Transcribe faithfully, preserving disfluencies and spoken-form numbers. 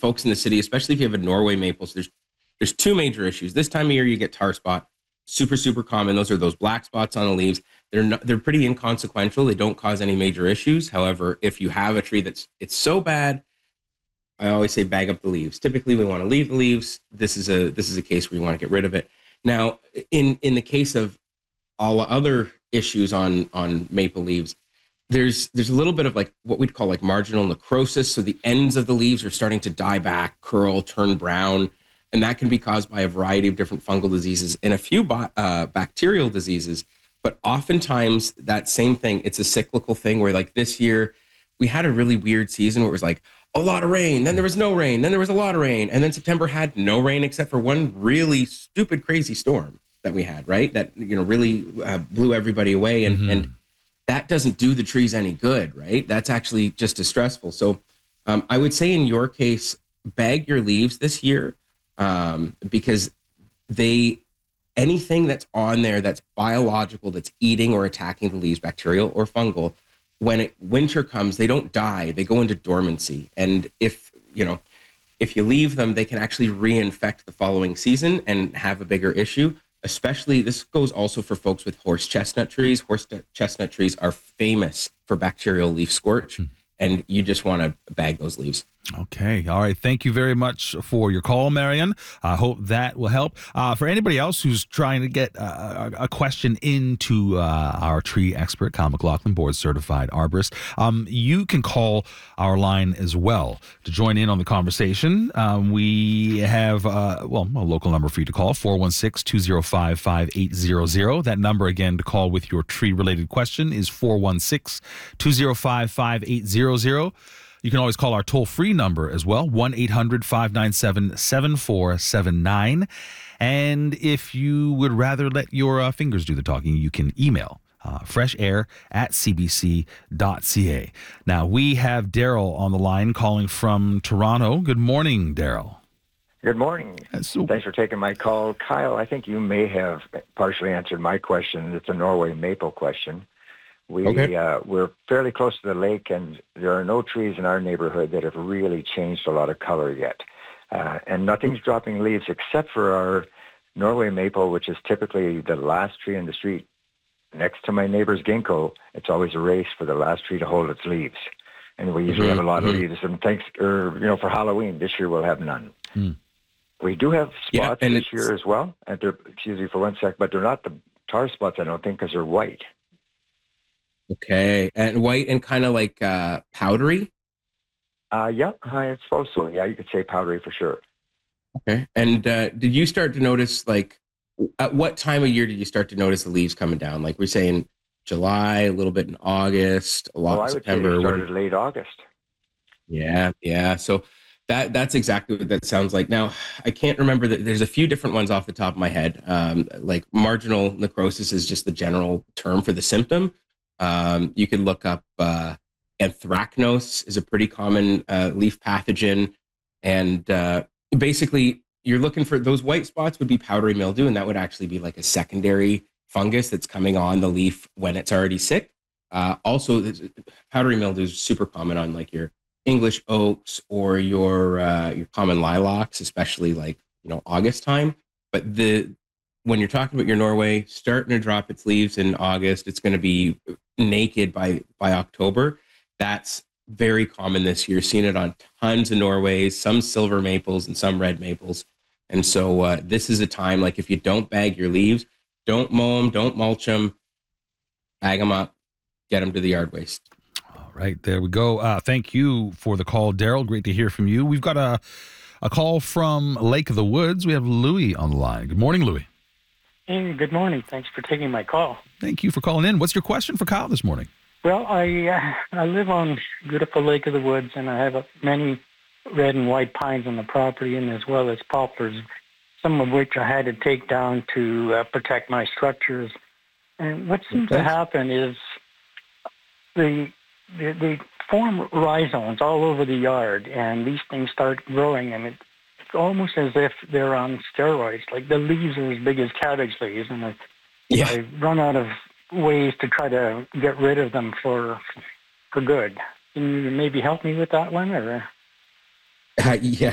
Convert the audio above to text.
folks in the city, especially if you have a Norway maple, so there's there's two major issues. This time of year, you get tar spot, super super common. Those are those black spots on the leaves. They're not, they're pretty inconsequential. They don't cause any major issues. However, if you have a tree that's it's so bad, I always say bag up the leaves. Typically, we want to leave the leaves. This is a this is a case where you want to get rid of it. Now, in in the case of all other issues on on maple leaves, there's there's a little bit of like what we'd call like marginal necrosis. So the ends of the leaves are starting to die back, curl, turn brown, and that can be caused by a variety of different fungal diseases and a few uh, bacterial diseases. But oftentimes that same thing, it's a cyclical thing where like this year we had a really weird season where it was like a lot of rain, then there was no rain, then there was a lot of rain, and then September had no rain except for one really stupid, crazy storm that we had, right? That, you know, really uh, blew everybody away. And, mm-hmm. and that doesn't do the trees any good, right? That's actually just as stressful. So um, I would say in your case, bag your leaves this year um, because they, anything that's on there that's biological, that's eating or attacking the leaves, bacterial or fungal, when it, winter comes, they don't die, they go into dormancy. And if, you know, if you leave them, they can actually reinfect the following season and have a bigger issue. Especially, this goes also for folks with horse chestnut trees. Horse chestnut trees are famous for bacterial leaf scorch, and you just want to bag those leaves. Okay. All right. Thank you very much for your call, Marion. I hope that will help. Uh, for anybody else who's trying to get uh, a question into uh, our tree expert, Kyle McLaughlin, board certified arborist, um, you can call our line as well to join in on the conversation. Um, we have, uh, well, a local number for you to call, four one six, two zero five, five eight zero zero. That number again to call with your tree related question is four one six, two zero five, five eight zero zero. You can always call our toll-free number as well, one eight hundred, five nine seven, seven four seven nine. And if you would rather let your uh, fingers do the talking, you can email uh, freshair at c b c dot c a. Now, we have Daryl on the line calling from Toronto. Good morning, Daryl. Good morning. So, thanks for taking my call. Kyle, I think you may have partially answered my question. It's a Norway maple question. We, okay. uh, we're fairly close to the lake, and there are no trees in our neighborhood that have really changed a lot of color yet. Uh, and nothing's dropping leaves except for our Norway maple, which is typically the last tree in the street. Next to my neighbor's ginkgo, it's always a race for the last tree to hold its leaves. And we usually mm-hmm. have a lot mm-hmm. of leaves. And thanks, or, you know, for Halloween, this year we'll have none. Mm. We do have spots yeah, this year as well. And they're, excuse me for one sec, but they're not the tar spots, I don't think, because they're white. Okay, and white and kind of like uh, powdery? Uh, yeah, I suppose so. Yeah, you could say powdery for sure. Okay, and uh, did you start to notice, like, at what time of year did you start to notice the leaves coming down? Like we're saying July, a little bit in August, a lot well, in September. I would say it started late August. Yeah, yeah. So that that's exactly what that sounds like. Now, I can't remember that. There's a few different ones off the top of my head. Um, like marginal necrosis is just the general term for the symptom. Um, you can look up uh, anthracnose is a pretty common uh, leaf pathogen. And uh, basically, you're looking for those white spots would be powdery mildew, and that would actually be like a secondary fungus that's coming on the leaf when it's already sick. Uh, also, powdery mildew is super common on like your English oaks or your uh, your common lilacs, especially like, you know, August time. But the when you're talking about your Norway starting to drop its leaves in August, it's going to be naked by by October. That's very common this year. Seen it on tons of Norways, some silver maples and some red maples. And so uh, this is a time, like if you don't bag your leaves, don't mow them, don't mulch them, bag them up, get them to the yard waste. All right, there we go. Uh, thank you for the call, Daryl. Great to hear from you. We've got a, a call from Lake of the Woods. We have Louis on the line. Good morning, Louis. Hey, good morning. Thanks for taking my call. Thank you for calling in. What's your question for Kyle this morning? Well, I uh, I live on beautiful Lake of the Woods, and I have uh, many red and white pines on the property, and as well as poplars, some of which I had to take down to uh, protect my structures. And what seems okay. to happen is the, the they form rhizomes all over the yard, and these things start growing, and it almost as if they're on steroids. Like the leaves are as big as cabbage leaves, and I, yeah. I run out of ways to try to get rid of them for for good. Can you maybe help me with that one? Or uh, yeah,